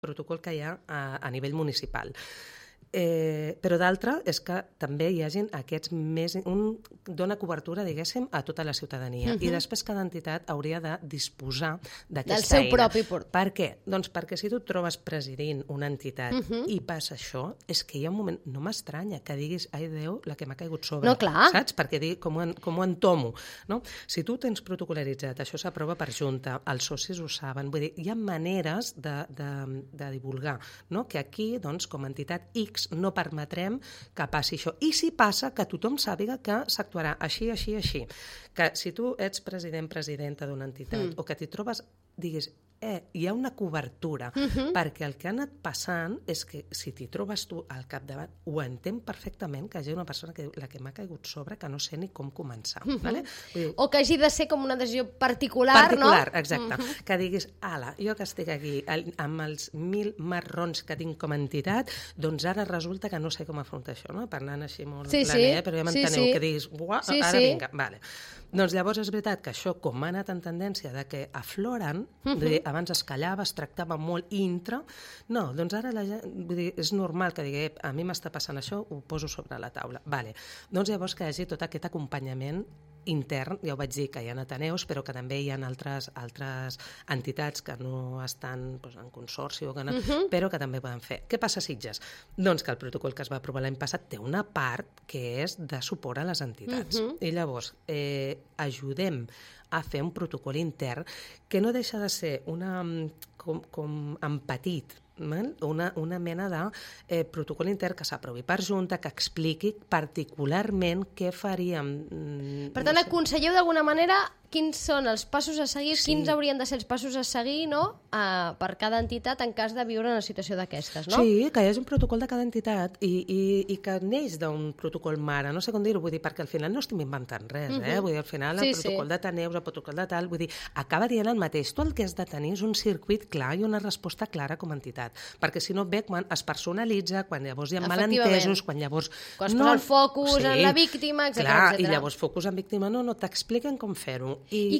protocol que hi ha a nivell municipal. Però d'altra és que també hi hagin aquests més... dona cobertura, diguéssim, a tota la ciutadania. I després cada entitat hauria de disposar d'aquesta eina. Del seu propi port. Per què? Doncs perquè si tu et trobes presidint una entitat i passa això, és que hi ha un moment... No m'estranya que diguis, ai Déu, la que m'ha caigut sobre. No, clar. Saps? Perquè com ho entomo. No? Si tu tens protocolaritzat, això s'aprova per junta, els socis ho saben, vull dir, hi ha maneres de divulgar, no? Que aquí, doncs, com a entitat X, no permetrem que passi això. I si passa, que tothom sàpiga que s'actuarà així, així, així. Que si tu ets presidenta d'una entitat o que t'hi trobes, diguis, hi ha una cobertura, perquè el que ha anat passant és que si t'hi trobes tu al capdavant, ho entenc perfectament que hi hagi una persona que diu, la que m'ha caigut sobre, que no sé ni com començar. Vale? Vull dir, o que hagi de ser com una decisió particular, no? Exacte. Que diguis, ala, jo que estic aquí amb els 1.000 marrons que tinc com a entitat, doncs ara resulta que no sé com afrontar això, no? Parlant així molt planer, però ja m'enteneu, que diguis, ara vinga, vale. Doncs llavors és veritat que això, com ha anat en tendència de que afloren, abans es callava, es tractava molt intra, no, doncs ara la gent, vull dir, és normal que digui, a mi m'està passant això, ho poso sobre la taula. Vale. Doncs llavors que hi hagi tot aquest acompanyament intern, ja ho vaig dir que hi ha ateneus, però que també hi ha altres entitats que no estan en consorci, però que també poden fer. Què passa a Sitges? Doncs que el protocol que es va aprovar l'any passat té una part que és de suport a les entitats. I llavors ajudem a fer un protocol intern que no deixa de ser com en petit, una mena de protocol intern que s'aprovi per junta, que expliqui particularment què faríem. Per tant, aconselleu d'alguna manera quins són els passos a seguir, quins haurien de ser els passos a seguir, no? Per cada entitat en cas de viure una situació d'aquestes, no? Sí, que hi hagi un protocol de cada entitat i que neix d'un protocol mare, no sé com dir-ho, vull dir, perquè al final no estem inventant res, vull dir, al final el protocol d'ateneus, el protocol de tal, vull dir, acaba dient el mateix. Tu el que has de tenir és un circuit clar i una resposta clara com a entitat, perquè si no ve quan es personalitza, quan llavors hi ha malentesos, quan llavors... Quan es posa el focus en la víctima, etc. Clar, i llavors focus en víctima, no t'expliquen com fer-ho.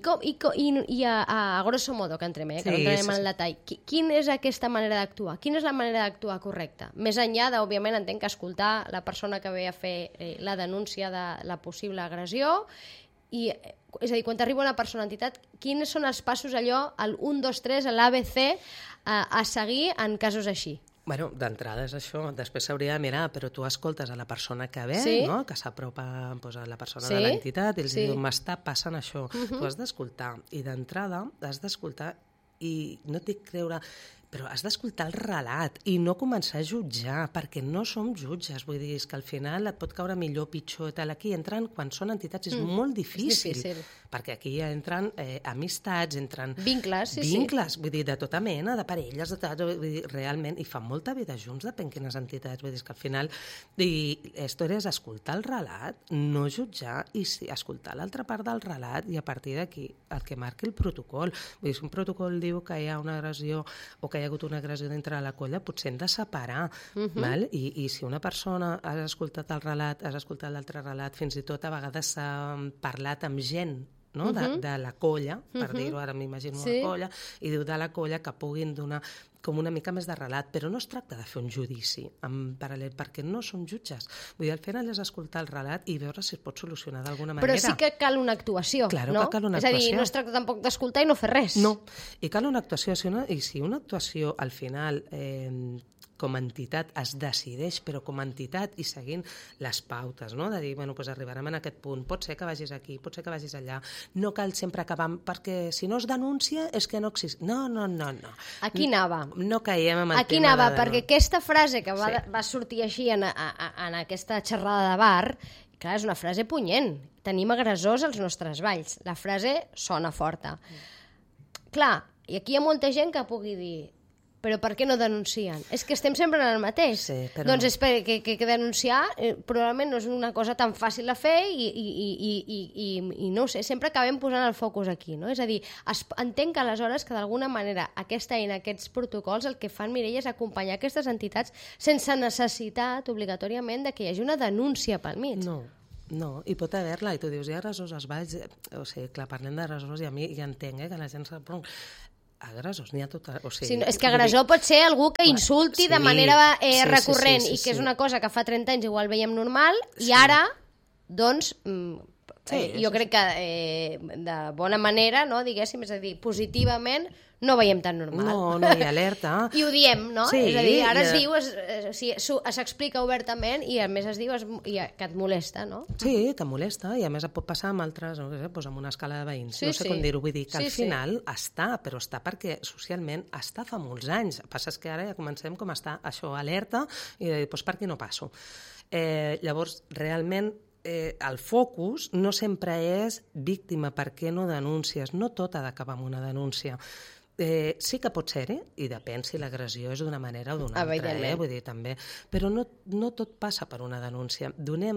I a grosso modo, que entrem, que no entrem en el detall, quina és aquesta manera d'actuar? Quina és la manera d'actuar correcta? Més enllà d'òbviament, entenc que escoltar la persona que ve a fer la denúncia de la possible agressió, és a dir, quan t'arriba una persona a entitat, quins són els passos allò, el 1, 2, 3, l'ABC, a seguir en casos així? Bueno, d'entrada és això, després s'hauria de mirar, però tu escoltes a la persona que ve, no? Que s'apropa a la persona de l'entitat i els diu, m'està passant això. Tu has d'escoltar, i d'entrada has d'escoltar i no et dic creure... Però has d'escoltar el relat i no començar a jutjar, perquè no som jutges. Vull dir, és que al final et pot caure millor, pitjor, tal. Aquí entren, quan són entitats, és molt difícil. Perquè aquí entren amistats, entren... Vincles, Vincles, vull dir, de tota mena, de parelles, de tot, vull dir, realment, i fan molta vida junts, depèn quines entitats. Vull dir, és que al final, la història és escoltar el relat, no jutjar, i escoltar l'altra part del relat, i a partir d'aquí, el que marqui el protocol. Vull dir, si un protocol diu que hi ha una agressió o que hi ha hagut una agressió dintre de la colla, potser hem de separar. Val? I si una persona has escoltat el relat, has escoltat l'altre relat, fins i tot a vegades s'ha parlat amb gent, no? De la colla, per dir-ho, ara m'imagino una colla, i diu de la colla que puguin donar com una mica més de relat, però no es tracta de fer un judici en paral·lel, perquè no som jutges. Vull dir, al final és escoltar el relat i veure si es pot solucionar d'alguna manera. Però sí que cal una actuació, claro, no? Que cal una actuació. És a dir, no es tracta tampoc d'escoltar i no fer res. No, i cal una actuació, i si una actuació al final... com a entitat es decideix, però com a entitat i seguint les pautes, no? De dir, bueno, doncs arribarem en aquest punt, pot ser que vagis aquí, pot ser que vagis allà, no cal sempre acabar, perquè si no es denuncia és que no existeix. No. Aquí anava. No caiem en el aquí tema anava, perquè aquesta frase que va sortir així en aquesta xerrada de bar, clar, és una frase punyent. Tenim agressors als nostres balls. La frase sona forta. Clar, i aquí hi ha molta gent que pugui dir però per què no denuncien? És que estem sempre en el mateix. Sí, però... Doncs és que denunciar probablement no és una cosa tan fàcil de fer i no ho sé, sempre acabem posant el focus aquí, no? És a dir, entenc que aleshores que d'alguna manera aquesta eina, aquests protocols, el que fan, Mireia, és acompanyar aquestes entitats sense necessitat, obligatòriament, de que hi hagi una denúncia pel mig. No, i pot haver-la, i tu dius, hi ha agressors als balls, o sigui, clar, parlem d'agressors i a mi ja entenc, que la gent sap... agressors, n'hi ha tot... O sigui, sí, és que agressor pot ser algú que insulti de manera recurrent i que és una cosa que fa 30 anys igual veiem normal i ara, doncs, jo crec que de bona manera, no, diguéssim, és a dir, positivament no veiem tan normal. No hi ha alerta. I ho diem, no? Sí, és a dir, ara es diu, s'explica obertament i a més es diu que et molesta, no? Sí, que molesta, i a més et pot passar amb altres, no sé, amb una escala de veïns, no sé com dir-ho, vull dir que al final està, però està perquè socialment està fa molts anys. El que passa és que ara ja comencem com a estar això alerta i de dir, doncs per què no passo? Llavors, realment, el focus no sempre és víctima, per què no denúncies? No tot ha d'acabar amb una denúncia. Sí que pot ser-hi, i depèn si l'agressió és d'una manera o d'una altra, vull dir, també. Però no tot passa per una denúncia.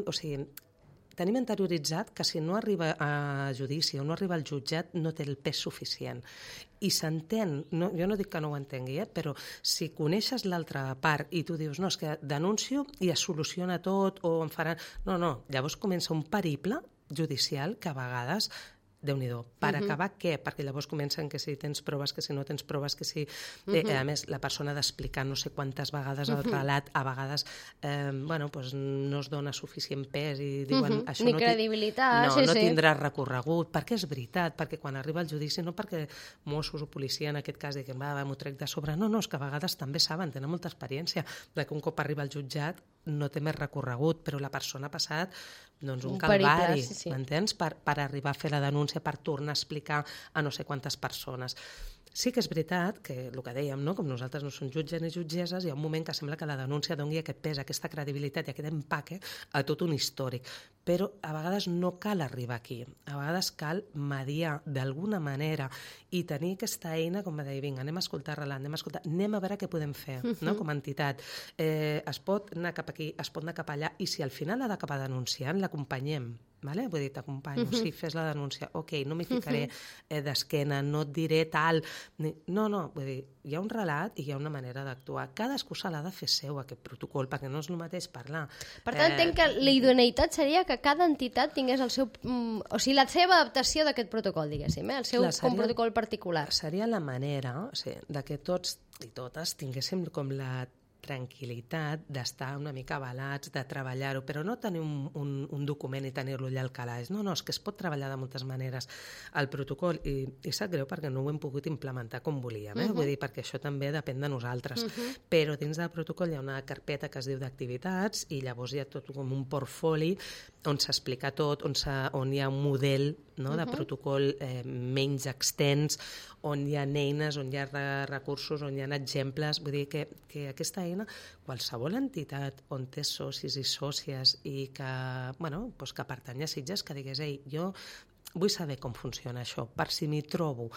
Tenim interioritzat que si no arriba a judici o no arriba al jutjat no té el pes suficient. I s'entén, jo no dic que no ho entengui, però si coneixes l'altra part i tu dius, no, és que denuncio i es soluciona tot o em faran... No, llavors comença un periple judicial que a vegades... Déu-n'hi-do. Per acabar què? Perquè llavors comencen que si tens proves, que si no tens proves, que si... A més, la persona d'explicar no sé quantes vegades el relat, a vegades no es dona suficient pes i diuen... Ni credibilitat. No tindrà recorregut. Perquè és veritat, perquè quan arriba el judici, no perquè Mossos o policia en aquest cas diuen, m'ho trec de sobre, no, és que a vegades també saben, tenen molta experiència, que un cop arriba al jutjat no té més recorregut, però la persona ha passat un calvari, m'entens? Per arribar a fer la denúncia, per tornar a explicar a no sé quantes persones. Sí que és veritat que, el que dèiem, no? Com nosaltres no som jutges ni jutgesses, hi ha un moment que sembla que la denúncia doni aquest pes, aquesta credibilitat i aquest empaque a tot un històric. Però a vegades no cal arribar aquí. A vegades cal mediar d'alguna manera i tenir aquesta eina com de dir, vinga, anem a escoltar relat, anem a veure què podem fer, no? Com a entitat. Es pot anar cap aquí, es pot anar cap allà, i si al final ha d'acabar denunciant, l'acompanyem. Vale? Vull dir, t'acompanyo, sí, fes la denúncia, ok, no m'hi ficaré d'esquena, no et diré tal... No, vull dir, hi ha un relat i hi ha una manera d'actuar. Cadascú se l'ha de fer seu, aquest protocol, perquè no és el mateix parlar. Per tant, entenc que la idoneïtat seria que cada entitat tingués el seu... O sigui, la seva adaptació d'aquest protocol, diguéssim, el seu protocol particular. Seria la manera de que tots i totes tinguéssim com la tranquil·litat d'estar una mica avalats, de treballar-ho, però no tenir un document i tenir-lo allà al calaix. No, és que es pot treballar de moltes maneres el protocol i sap greu perquè no ho hem pogut implementar com volíem, vull dir, perquè això també depèn de nosaltres. Però dins del protocol hi ha una carpeta que es diu d'activitats i llavors hi ha tot com un portfoli on s'explica tot, on hi ha un model de protocol menys extens, on hi ha eines, on hi ha recursos, on hi ha exemples. Vull dir que aquesta eina, qualsevol entitat on té socis i sòcies i que pertany a Sitges, que digués, ei, jo vull saber com funciona això, per si m'hi trobo,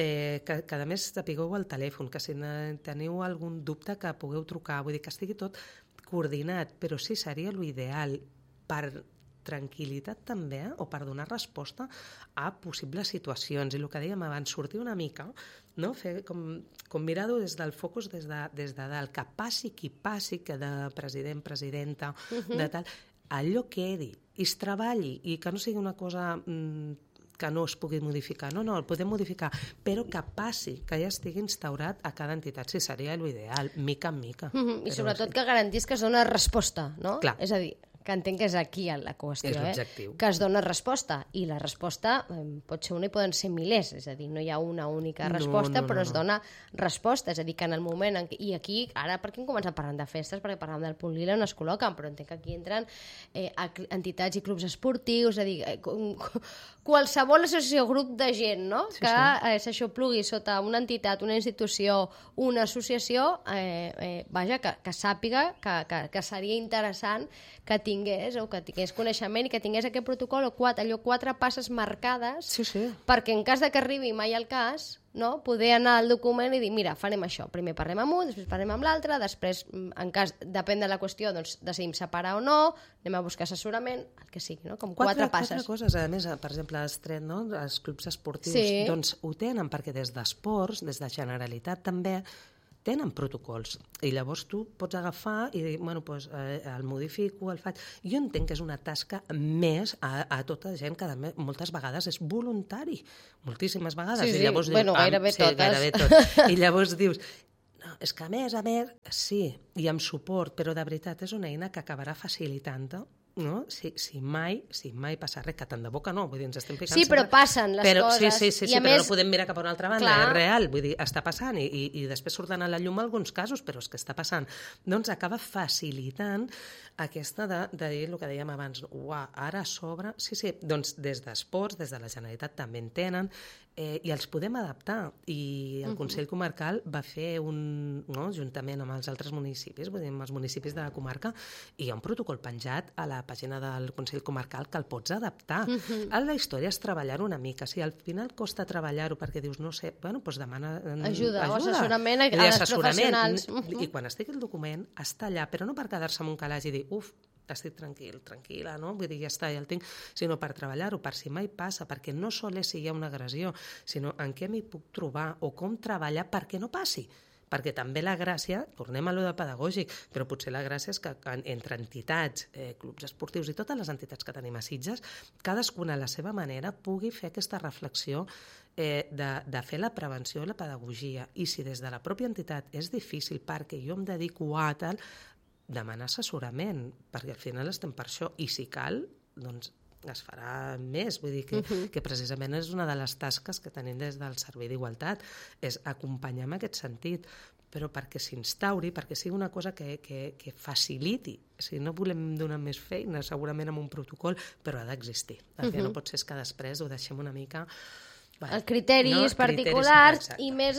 que a més sapigueu el telèfon, que si teniu algun dubte que pugueu trucar, vull dir que estigui tot coordinat, però sí seria l'ideal per tranquil·litat també, o per donar resposta a possibles situacions. I el que dèiem abans, sortir una mica, no? Fer com mirar-ho des del focus, des de dalt, que passi qui passi, que de president, presidenta, de tal, allò quedi i es treballi i que no sigui una cosa que no es pugui modificar. No, el podem modificar, però que passi, que ja estigui instaurat a cada entitat. Sí, seria l'ideal, mica en mica. I sobretot que garantís que es dona resposta, no? Clar. És a dir, que entenc que és aquí la qüestió, és l'objectiu. Que es dona resposta, i la resposta pot ser una i poden ser milers, és a dir, no hi ha una única resposta, però es dona resposta, és a dir, que en el moment i aquí, ara per què hem començat parlant de festes, perquè parlàvem del punt lila on es col·loquen, però entenc que aquí entren entitats i clubs esportius, és a dir, qualsevol associació, grup de gent, no? Sí, que s'aixoplugui sota una entitat, una institució, una associació, que sàpiga que seria interessant que tingués coneixement i que tingués aquest protocol o allò 4 passes marcades perquè en cas de que arribi mai al cas, no, poder anar al document i dir, mira, farem això, primer parlem amb un, després parlem amb l'altre, després, en cas, depèn de la qüestió, doncs decidim separar o no, anem a buscar assessorament, el que sigui, no? Com 4 passes. 4 coses, a més, per exemple, els clubs esportius, doncs ho tenen, perquè des d'esports, des de Generalitat també, tenen protocols, i llavors tu pots agafar i dir, bueno, doncs el modifico, el faig... Jo entenc que és una tasca més a tota gent que moltes vegades és voluntari, moltíssimes vegades. Sí, i llavors bueno, gairebé totes. Gairebé tot. I llavors dius, no, és que a més, sí, i amb suport, però de veritat és una eina que acabarà facilitant-te, no? Si mai passa res, que tant de boca no, vull dir, ens estem ficant... Sí, però passen les coses. Sí, però no podem mirar cap a una altra banda, és real, vull dir, està passant, i després surten a la llum alguns casos, però és que està passant. Doncs acaba facilitant aquesta de dir el que dèiem abans, ara a sobre... Sí, doncs des d'esports, des de la Generalitat també en tenen, i els podem adaptar, i el Consell Comarcal va fer juntament amb els altres municipis, vull dir, amb els municipis de la comarca, i hi ha un protocol penjat a la pàgina del Consell Comarcal que el pots adaptar. La història és treballar-ho una mica. Si al final costa treballar-ho perquè dius, no sé, bueno, doncs demana ajuda o assessorament a les professionals. I quan estigui el document, està allà, però no per quedar-se amb un calaix i dir, estic tranquil·la, no? Vull dir, ja està, ja el tinc, sinó per treballar-ho, per si mai passa, perquè no sol és si hi ha una agressió, sinó en què m'hi puc trobar o com treballar perquè no passi. Perquè també la gràcia, tornem a lo de pedagògic, però potser la gràcia és que entre entitats, clubs esportius i totes les entitats que tenim a Sitges, cadascuna a la seva manera pugui fer aquesta reflexió de fer la prevenció i la pedagogia. I si des de la pròpia entitat és difícil perquè jo em dedico a tal, demanar assessorament, perquè al final estem per això, i si cal, doncs es farà més, vull dir que precisament és una de les tasques que tenim des del Servei d'Igualtat, és acompanyar en aquest sentit, però perquè s'instauri, perquè sigui una cosa que faciliti. Si no volem donar més feina, segurament amb un protocol, però ha d'existir. El que no pot ser és que després ho deixem una mica... criteris particulars, i més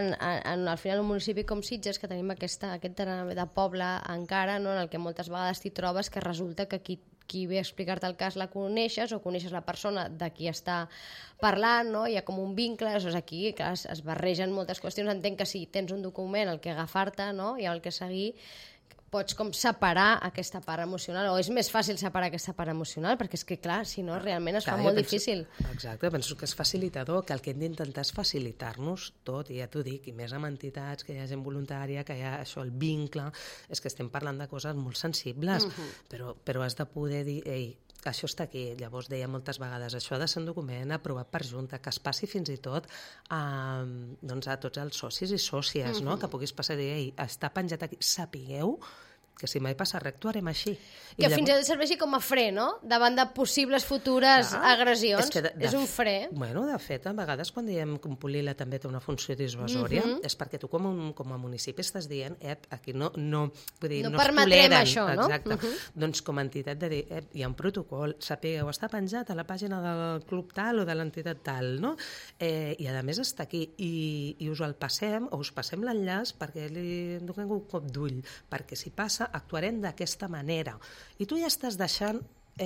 al final un municipi com Sitges, que tenim aquest tarannà de poble encara, no? En el que moltes vegades t'hi trobes que resulta que qui ve a explicar-te el cas la coneixes o coneixes la persona de qui està parlant, no? Hi ha com un vincle, aleshores aquí es barregen moltes qüestions. Entenc que si tens un document al que agafar-te, no? I al que seguir, pots com separar aquesta part emocional, o és més fàcil separar aquesta part emocional, perquè és que, clar, si no, realment es fa molt difícil. Exacte, penso que és facilitador, que el que hem d'intentar és facilitar-nos tot, i ja t'ho dic, i més amb entitats, que hi ha gent voluntària, que hi ha això, el vincle, és que estem parlant de coses molt sensibles, però has de poder dir, això està aquí. Llavors deia moltes vegades, això ha de ser un document aprovat per Junta, que es passi fins i tot a tots els socis i sòcies, no? Que puguis passar i dir, està penjat aquí, sapigueu que si mai passa res, actuarem així. Que fins i tot serveixi com a fre, no? Davant de possibles futures agressions. És un fre. Bueno, de fet, a vegades quan diem que un Polila també té una funció dissuasòria, és perquè tu com a municipi estàs dient, aquí no permetrem això, no? Exacte. Doncs com a entitat de dir, hi ha un protocol, sapigueu, està penjat a la pàgina del club tal o de l'entitat tal, no? I a més està aquí, i us el passem, o us passem l'enllaç perquè li donem un cop d'ull, perquè si passa actuarem d'aquesta manera. I tu ja estàs deixant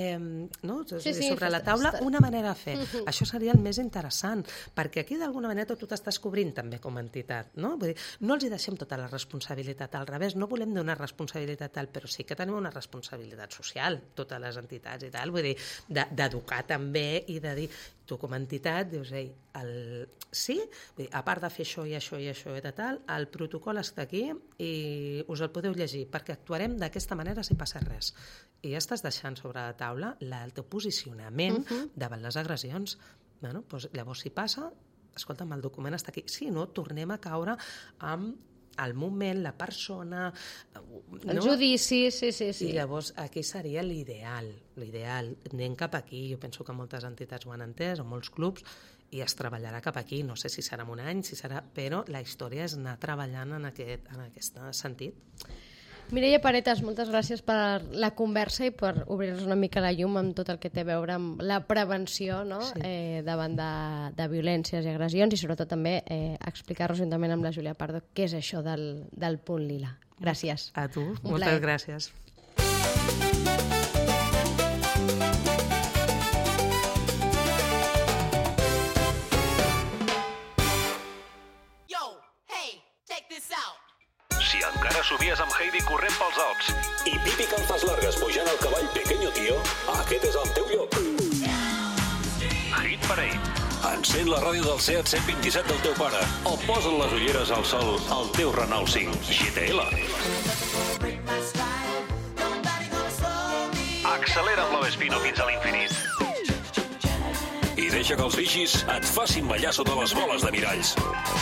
sobre la taula una manera de fer. Això seria el més interessant, perquè aquí d'alguna manera tu t'estàs cobrint també com a entitat, no? Vull dir, no els hi deixem tota la responsabilitat, al revés, no volem donar responsabilitat tal, però sí que tenim una responsabilitat social, totes les entitats i tal, vull dir, d'educar també i de dir, tu com a entitat dius, sí, vull dir, a part de fer això i això i això i de tal, el protocol està aquí i us el podeu llegir, perquè actuarem d'aquesta manera si passa res. I ja estàs deixant sobre la taula el teu posicionament davant les agressions. Bueno, doncs llavors si passa, escolta'm, el document està aquí. Si no, tornem a caure amb el moment, la persona... El judici, sí. I llavors aquí seria l'ideal. Anem cap aquí, jo penso que moltes entitats ho han entès, o molts clubs, i es treballarà cap aquí. No sé si serà en un any, però la història és anar treballant en aquest sentit. Mireia Paretas, moltes gràcies per la conversa i per obrir-nos una mica la llum amb tot el que té a veure amb la prevenció, no? Davant de violències i agressions, i sobretot també explicar-nos juntament amb la Júlia Pardo què és això del punt lila. Gràcies. A tu, moltes gràcies. Si encara somies amb Heidi corrent pels Alps i Pipi que en fas largues pujant al cavall Pequeño Tío, aquest és el teu lloc. Hit Parade. Encén la ràdio del Seat 127 del teu pare o posa't les ulleres al sol al teu Renault 5 GTL. Accelera amb la Vespino fins a l'infinit. I deixa que els vigis et facin ballar sota les boles de miralls.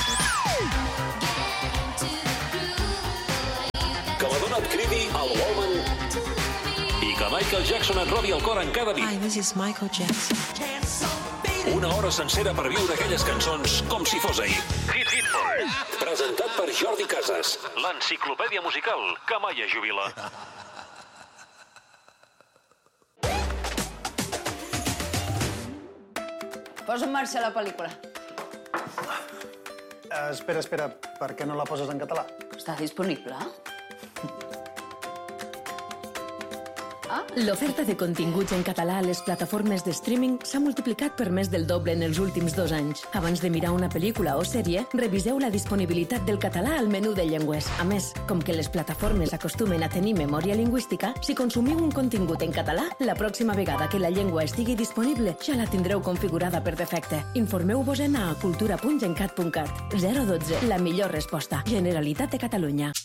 Que la dona et cridi al Wallman i que Michael Jackson et robi el cor en cada nit. Hi, this is Michael Jackson. Una hora sencera per viure aquelles cançons com si fos ahir. Hit First. Presentat per Jordi Casas. L'enciclopèdia musical que mai es jubila. Posa en marxa la pel·lícula. Espera, per què no la poses en català? Està disponible? L'oferta de continguts en català a les plataformes de streaming s'ha multiplicat per més del doble en els últims 2 anys. Abans de mirar una pel·lícula o sèrie, reviseu la disponibilitat del català al menú de llengües. A més, com que les plataformes acostumen a tenir memòria lingüística, si consumiu un contingut en català, la pròxima vegada que la llengua estigui disponible ja la tindreu configurada per defecte. Informeu-vos-en a cultura.gencat.cat. 012, la millor resposta. Generalitat de Catalunya.